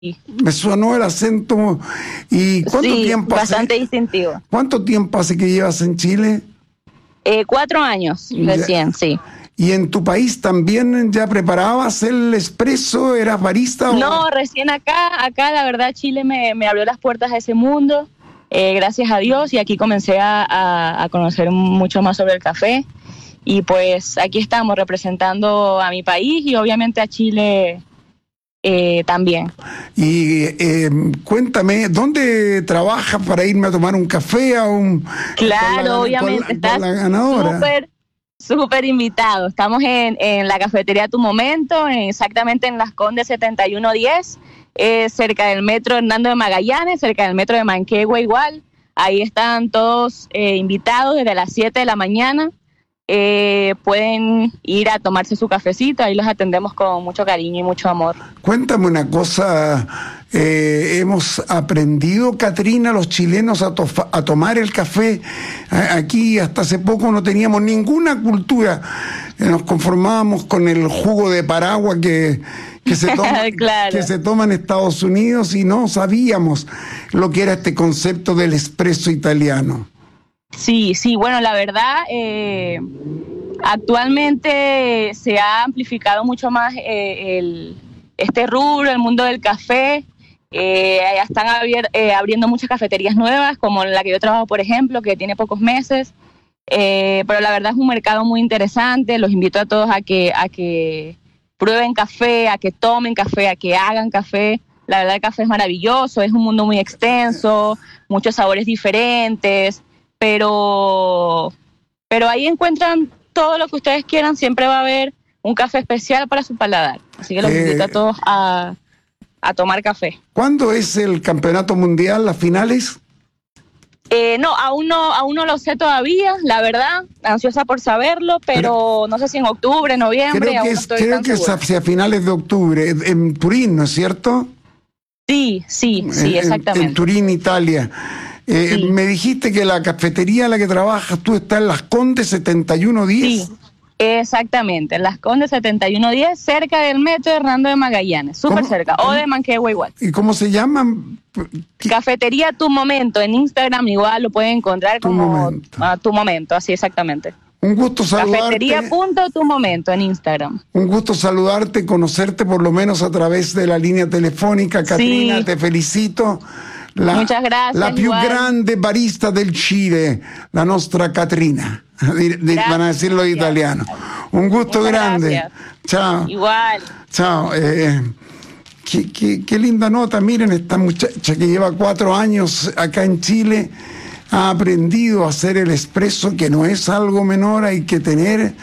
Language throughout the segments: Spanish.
Me sonó el acento. ¿Y cuánto Sí, tiempo hace? bastante distintivo. ¿Cuánto tiempo hace que llevas en Chile? 4 años recién, sí. ¿Y en tu país también ya preparabas el espresso? ¿Eras barista? No, recién acá la verdad Chile me abrió las puertas a ese mundo, gracias a Dios, y aquí comencé a conocer mucho más sobre el café. Y pues aquí estamos representando a mi país y obviamente a Chile también. Y cuéntame, ¿dónde trabajas para irme a tomar un café a un... Claro, obviamente, estás súper invitado. Estamos en la cafetería Tu Momento, exactamente en Las Condes 7110, cerca del metro Hernando de Magallanes, cerca del metro de Manquehue igual. Ahí están todos invitados desde las 7 de la mañana. Pueden ir a tomarse su cafecito, ahí los atendemos con mucho cariño y mucho amor. Cuéntame una cosa, hemos aprendido, Catrina, los chilenos a tomar el café. Aquí hasta hace poco no teníamos ninguna cultura, nos conformábamos con el jugo de Paragua que se toma, claro, que se toma en Estados Unidos, y no sabíamos lo que era este concepto del espresso italiano. Sí, bueno, la verdad, actualmente se ha amplificado mucho más este rubro, el mundo del café. Están abriendo muchas cafeterías nuevas, como la que yo trabajo, por ejemplo, que tiene pocos meses. Pero la verdad es un mercado muy interesante. Los invito a todos a que prueben café, a que tomen café, a que hagan café. La verdad el café es maravilloso, es un mundo muy extenso, muchos sabores diferentes. Pero ahí encuentran todo lo que ustedes quieran, siempre va a haber un café especial para su paladar. Así que los invito a todos a tomar café. ¿Cuándo es el campeonato mundial, las finales? No, aún no lo sé todavía, la verdad, ansiosa por saberlo, pero no sé si en octubre, noviembre, creo que es hacia finales de octubre, en Turín, ¿no es cierto? Sí, exactamente. En Turín, Italia. Sí. Me dijiste que la cafetería en la que trabajas tú está en Las Condes 7110. Sí, exactamente, en Las Condes 7110, cerca del metro Hernando de Magallanes, súper cerca, o de Manquehue igual. ¿Y cómo se llama? Cafetería Tu Momento, en Instagram igual lo pueden encontrar como Tu Momento, así exactamente. Un gusto saludarte. Cafetería.tu momento en Instagram. Un gusto saludarte, conocerte por lo menos a través de la línea telefónica. Catrina, sí. Te felicito. Muchas gracias. La più grande barista del Chile, la nostra Catrina. Van a decirlo en italiano. Un gusto muchas grande. Gracias. Chao. Igual. Chao. Qué linda nota. Miren, esta muchacha que lleva 4 años acá en Chile ha aprendido a hacer el espresso, que no es algo menor, hay que tener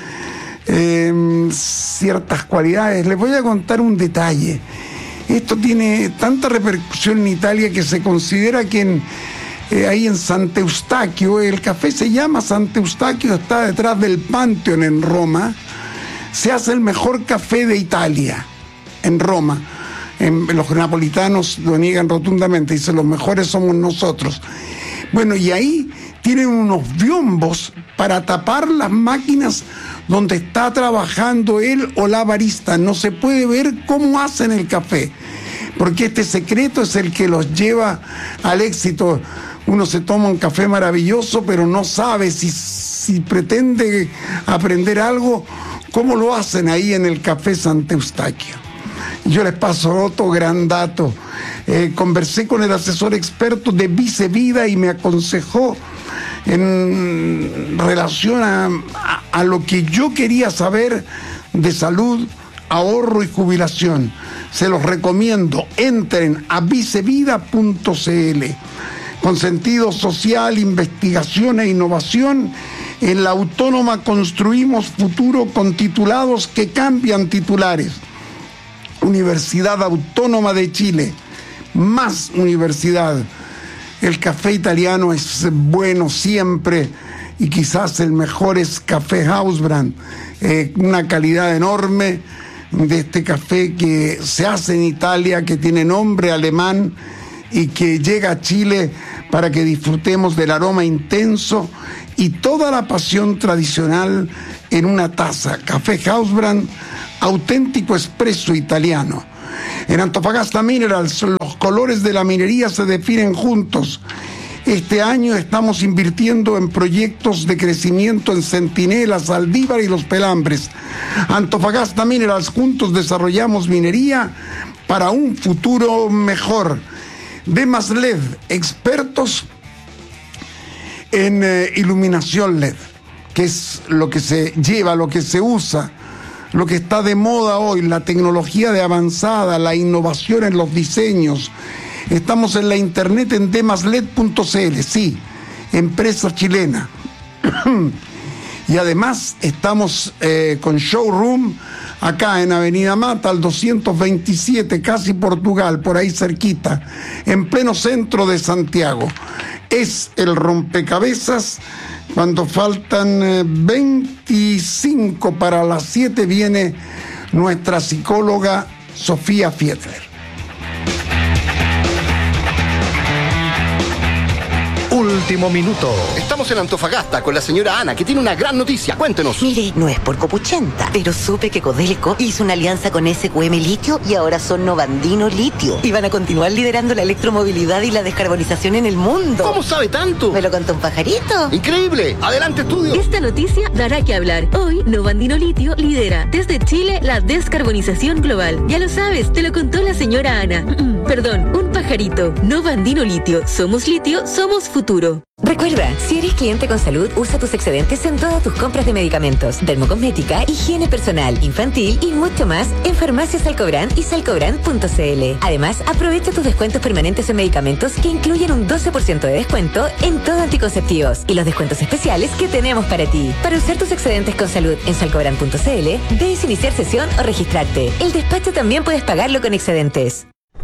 ciertas cualidades. Les voy a contar un detalle. Esto tiene tanta repercusión en Italia que se considera que ahí en Sant'Eustachio, el café se llama Sant'Eustachio, está detrás del Pantheon en Roma, se hace el mejor café de Italia, en Roma. Los napolitanos lo niegan rotundamente, dicen los mejores somos nosotros. Bueno, y ahí tienen unos biombos para tapar las máquinas donde está trabajando él o la barista. No se puede ver cómo hacen el café, porque este secreto es el que los lleva al éxito. Uno se toma un café maravilloso, pero no sabe si pretende aprender algo, cómo lo hacen ahí en el Café Sant'Eustachio. Yo les paso otro gran dato. Conversé con el asesor experto de Vicevida y me aconsejó en relación a lo que yo quería saber de salud, ahorro y jubilación. Se los recomiendo. Entren a vicevida.cl. Con sentido social, investigación e innovación, en la Autónoma construimos futuro con titulados que cambian titulares. Universidad Autónoma de Chile, más universidad. El café italiano es bueno siempre y quizás el mejor es Café Hausbrand, una calidad enorme de este café que se hace en Italia, que tiene nombre alemán y que llega a Chile para que disfrutemos del aroma intenso y toda la pasión tradicional en una taza. Café Hausbrand, auténtico espresso italiano. En Antofagasta Minerals, los colores de la minería se definen juntos. Este año estamos invirtiendo en proyectos de crecimiento en Centinela, Saldívar y Los Pelambres. Antofagasta Minerals, juntos desarrollamos minería para un futuro mejor. Demas LED, expertos en iluminación LED, que es lo que se lleva, lo que se usa, lo que está de moda hoy, la tecnología de avanzada, la innovación en los diseños. Estamos en la internet en demasled.cl, sí, empresa chilena. Y además estamos con showroom acá en Avenida Mata, al 227, casi Portugal, por ahí cerquita, en pleno centro de Santiago. Es el rompecabezas. Cuando faltan 25 para las 7 viene nuestra psicóloga Sofía Fiedler. Último minuto. Estamos en Antofagasta con la señora Ana, que tiene una gran noticia. Cuéntenos. Mire, no es por copuchenta, pero supe que Codelco hizo una alianza con SQM Litio y ahora son Novandino Litio. Y van a continuar liderando la electromovilidad y la descarbonización en el mundo. ¿Cómo sabe tanto? ¿Me lo contó un pajarito? ¡Increíble! ¡Adelante, estudio! Esta noticia dará que hablar. Hoy, Novandino Litio lidera desde Chile la descarbonización global. Ya lo sabes, te lo contó la señora Ana. Perdón, un pajarito. Novandino Litio. Somos litio, somos futuro. Recuerda, si eres cliente con salud, usa tus excedentes en todas tus compras de medicamentos, dermocosmética, higiene personal, infantil y mucho más en Farmacias Salcobrand y salcobrand.cl. Además, aprovecha tus descuentos permanentes en medicamentos que incluyen un 12% de descuento en todo anticonceptivos y los descuentos especiales que tenemos para ti. Para usar tus excedentes con salud en salcobrand.cl, debes iniciar sesión o registrarte. El despacho también puedes pagarlo con excedentes.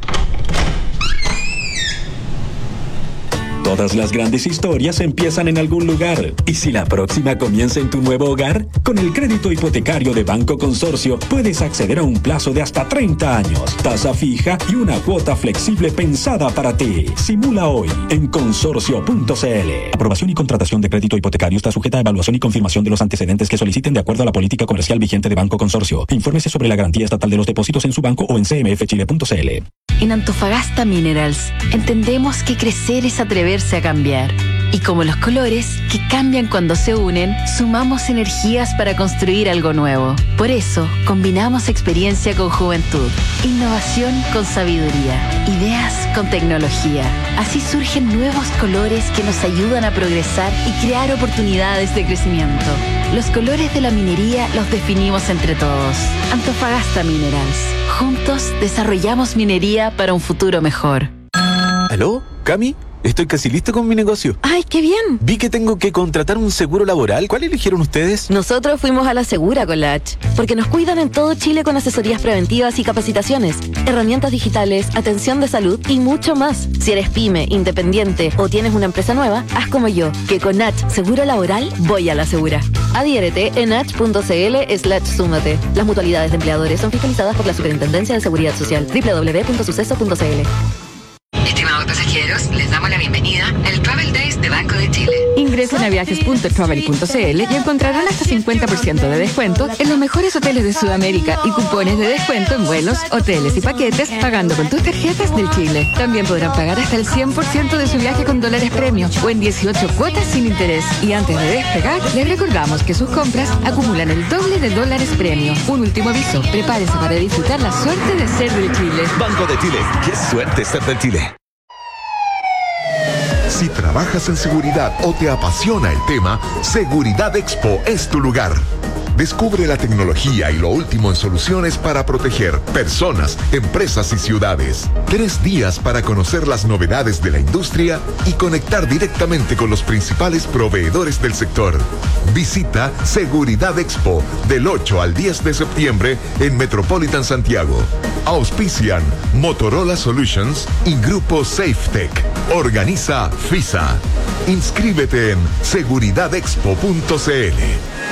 Todas las grandes historias empiezan en algún lugar. ¿Y si la próxima comienza en tu nuevo hogar? Con el crédito hipotecario de Banco Consorcio puedes acceder a un plazo de hasta 30 años, tasa fija y una cuota flexible pensada para ti. Simula hoy en consorcio.cl. Aprobación y contratación de crédito hipotecario está sujeta a evaluación y confirmación de los antecedentes que soliciten de acuerdo a la política comercial vigente de Banco Consorcio. Infórmese sobre la garantía estatal de los depósitos en su banco o en cmfchile.cl. En Antofagasta Minerals entendemos que crecer es atreverse a cambiar. Y como los colores, que cambian cuando se unen, sumamos energías para construir algo nuevo. Por eso, combinamos experiencia con juventud, innovación con sabiduría, ideas con tecnología. Así surgen nuevos colores que nos ayudan a progresar y crear oportunidades de crecimiento. Los colores de la minería los definimos entre todos. Antofagasta Minerals. Juntos desarrollamos minería para un futuro mejor. ¿Aló? ¿Cami? Estoy casi listo con mi negocio. ¡Ay, qué bien! Vi que tengo que contratar un seguro laboral. ¿Cuál eligieron ustedes? Nosotros fuimos a la Segura con la H, porque nos cuidan en todo Chile con asesorías preventivas y capacitaciones, herramientas digitales, atención de salud y mucho más. Si eres pyme, independiente o tienes una empresa nueva, haz como yo, que con H Seguro Laboral voy a la Segura. Adhiérete en h.cl/súmate. Las mutualidades de empleadores son fiscalizadas por la Superintendencia de Seguridad Social. www.suceso.cl. Estimados pasajeros, les damos la bienvenida al Travel Days de Banco de Chile. Ingresen a viajes.travel.cl y encontrarán hasta 50% de descuento en los mejores hoteles de Sudamérica y cupones de descuento en vuelos, hoteles y paquetes pagando con tus tarjetas del Chile. También podrán pagar hasta el 100% de su viaje con dólares premio o en 18 cuotas sin interés. Y antes de despegar, les recordamos que sus compras acumulan el doble de dólares premio. Un último aviso, prepárese para disfrutar la suerte de ser del Chile. Banco de Chile, qué suerte ser del Chile. Si trabajas en seguridad o te apasiona el tema, Seguridad Expo es tu lugar. Descubre la tecnología y lo último en soluciones para proteger personas, empresas y ciudades. 3 días para conocer las novedades de la industria y conectar directamente con los principales proveedores del sector. Visita Seguridad Expo del 8 al 10 de septiembre en Metropolitan Santiago. Auspician Motorola Solutions y Grupo SafeTech. Organiza FISA. Inscríbete en seguridadexpo.cl.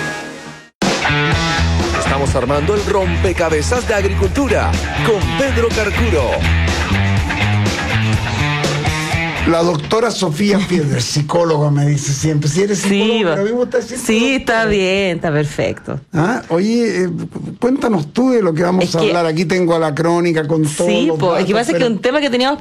Estamos armando el rompecabezas de agricultura con Pedro Carcuro. La doctora Sofía Fiedler, psicóloga, me dice siempre. Si eres psicóloga, Sí, lo mismo está diciendo, sí, está bien, está perfecto. ¿Ah? Oye, cuéntanos tú de lo que vamos a hablar. Aquí tengo a la crónica con todo. Sí, es que pasa que un tema que teníamos